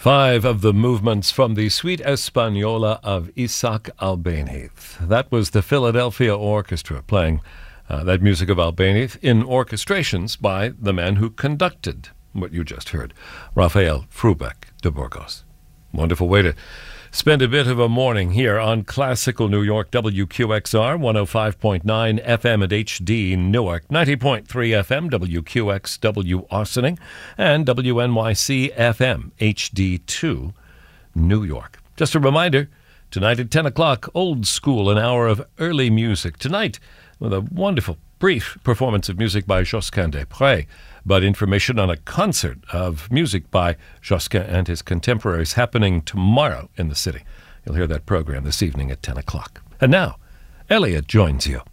Five of the movements from the Suite Española of Isaac Albéniz. That was the Philadelphia Orchestra playing that music of Albéniz in orchestrations by the man who conducted what you just heard, Rafael Frubeck de Burgos. Wonderful way to spend a bit of a morning here on Classical New York, WQXR, 105.9 FM at HD Newark, 90.3 FM, WQXW Austining, and WNYC FM, HD2 New York. Just a reminder, tonight at 10 o'clock, Old School, an hour of early music. Tonight, with a wonderful, brief performance of music by Josquin des Prez, but information on a concert of music by Josquin and his contemporaries happening tomorrow in the city. You'll hear that program this evening at 10 o'clock. And now, Elliot joins you.